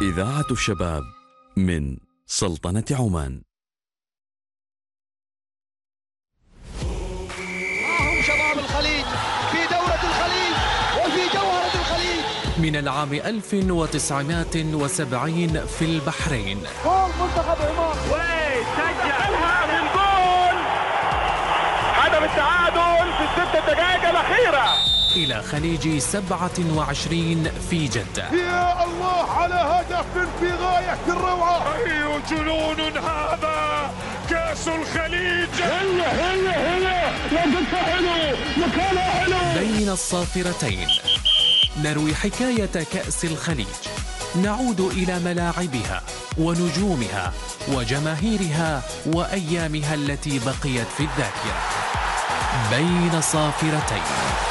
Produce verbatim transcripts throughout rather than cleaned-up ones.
إذاعة الشباب من سلطنة عمان. معهم شباب الخليج في دورة الخليج وفي جوهرة الخليج. من العام ألف وتسعمائة وسبعين في البحرين. جول منتخب عمان. وسجلها من جول هدف التعادل في الست دقائق الأخيرة. إلى خليج سبعة وعشرين في جدة. يا الله على هدف في غاية الروعة. أي جنون هذا، كأس الخليج. هلا هلا هلا لقد حلو مكانها حلو. بين الصافرتين نروي حكاية كأس الخليج، نعود إلى ملاعبها ونجومها وجماهيرها وأيامها التي بقيت في الذاكرة. بين صافرتين.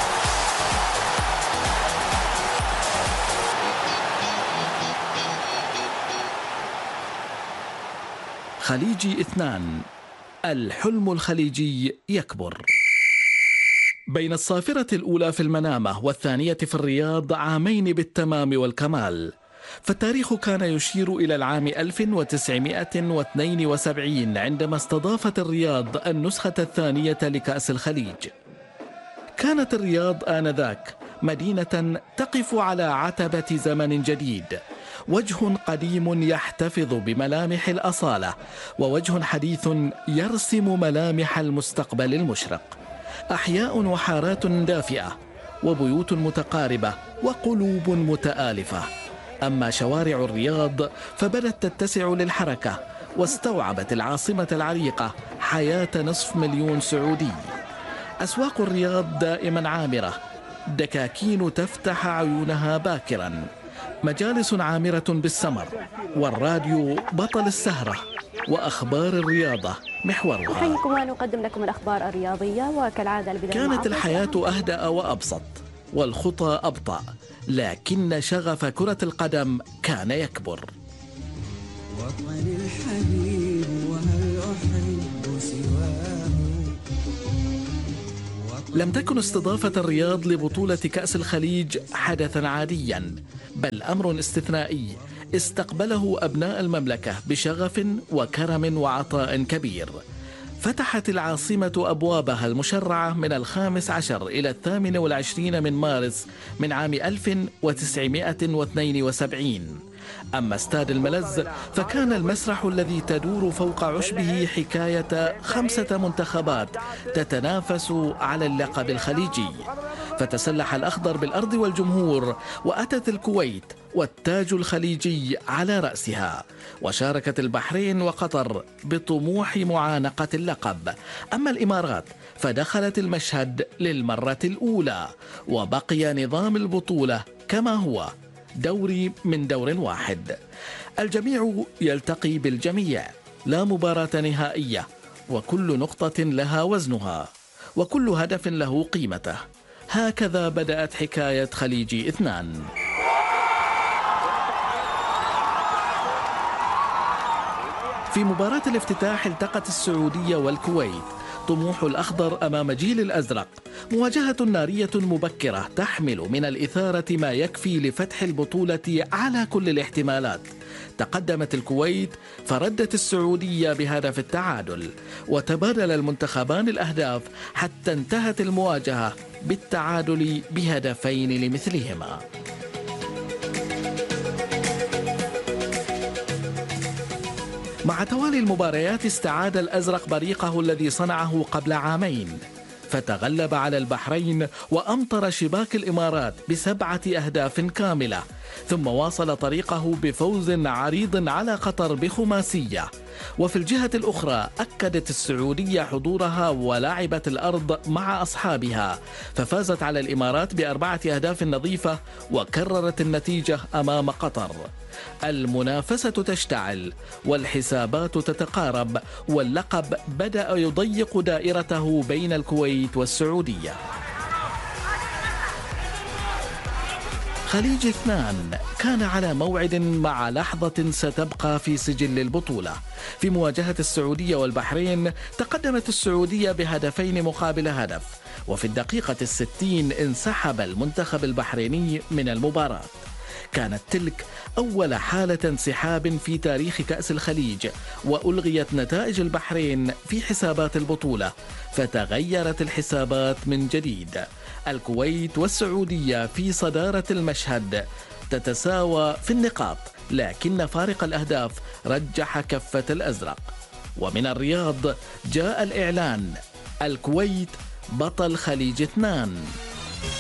خليجي اثنان، الحلم الخليجي يكبر. بين الصافرة الأولى في المنامة والثانية في الرياض عامين بالتمام والكمال، فالتاريخ كان يشير إلى العام ألف وتسعمائة واثنين وسبعين عندما استضافت الرياض النسخة الثانية لكأس الخليج. كانت الرياض آنذاك مدينة تقف على عتبة زمن جديد، وجه قديم يحتفظ بملامح الأصالة، ووجه حديث يرسم ملامح المستقبل المشرق. أحياء وحارات دافئة وبيوت متقاربة وقلوب متآلفة. أما شوارع الرياض فبدت تتسع للحركة، واستوعبت العاصمة العريقة حياة نصف مليون سعودي. أسواق الرياض دائما عامرة، دكاكين تفتح عيونها باكرا، مجالس عامرة بالسمر، والراديو بطل السهرة، وأخبار الرياضة محورها. نحييكم ونقدم لكم الأخبار الرياضية، وكالعادة البداية. كانت الحياة أهدأ وأبسط والخطى أبطأ، لكن شغف كرة القدم كان يكبر. وطني الحبيب وهل أحب سواه. لم تكن استضافة الرياض لبطولة كأس الخليج حدثا عاديا، بل أمر استثنائي استقبله أبناء المملكة بشغف وكرم وعطاء كبير. فتحت العاصمة أبوابها المشرعة من الخامس عشر إلى الثامن والعشرين من مارس من عام ألف وتسعمائة واثنين وسبعين. أما استاد الملز فكان المسرح الذي تدور فوق عشبه حكاية خمسة منتخبات تتنافس على اللقب الخليجي. فتسلح الأخضر بالأرض والجمهور، وأتت الكويت والتاج الخليجي على رأسها، وشاركت البحرين وقطر بطموح معانقة اللقب. أما الإمارات فدخلت المشهد للمرة الأولى، وبقي نظام البطولة كما هو، دوري من دور واحد، الجميع يلتقي بالجميع، لا مباراة نهائية، وكل نقطة لها وزنها، وكل هدف له قيمته. هكذا بدأت حكاية خليجي اثنان. في مباراة الافتتاح التقت السعودية والكويت، طموح الأخضر أمام جيل الأزرق، مواجهة نارية مبكرة تحمل من الإثارة ما يكفي لفتح البطولة على كل الاحتمالات. تقدمت الكويت فردت السعودية بهدف التعادل، وتبادل المنتخبان الأهداف حتى انتهت المواجهة بالتعادل بهدفين لمثلهما. مع توالي المباريات استعاد الأزرق بريقه الذي صنعه قبل عامين، فتغلب على البحرين وأمطر شباك الإمارات بسبعة أهداف كاملة، ثم واصل طريقه بفوز عريض على قطر بخماسية. وفي الجهة الأخرى أكدت السعودية حضورها ولعبت الأرض مع أصحابها، ففازت على الإمارات بأربعة أهداف نظيفة وكررت النتيجة أمام قطر. المنافسة تشتعل والحسابات تتقارب، واللقب بدأ يضيق دائرته بين الكويت والسعودية. خليج اثنان كان على موعد مع لحظة ستبقى في سجل البطولة. في مواجهة السعودية والبحرين تقدمت السعودية بهدفين مقابل هدف، وفي الدقيقة الستين انسحب المنتخب البحريني من المباراة. كانت تلك أول حالة انسحاب في تاريخ كأس الخليج، وألغيت نتائج البحرين في حسابات البطولة، فتغيرت الحسابات من جديد. الكويت والسعودية في صدارة المشهد تتساوى في النقاط، لكن فارق الأهداف رجح كفة الأزرق. ومن الرياض جاء الإعلان: الكويت بطل خليج اثنان.